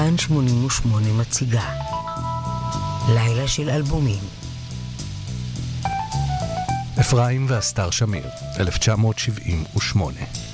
כאן 88 מציגה לילה של אלבומים. אפרים ואסתר שמיר, 1978.